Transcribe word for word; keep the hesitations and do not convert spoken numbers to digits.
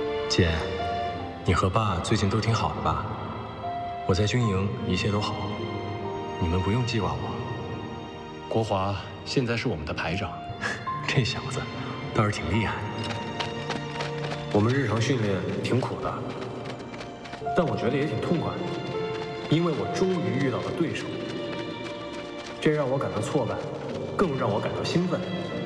姐，你和爸最近都挺好的吧？我在军营一切都好，你们不用记挂我。 国华现在是我们的排长， 这小子倒是挺厉害。我们日常训练挺苦的，但我觉得也挺痛快，因为我终于遇到了对手。这让我感到挫败，更让我感到兴奋。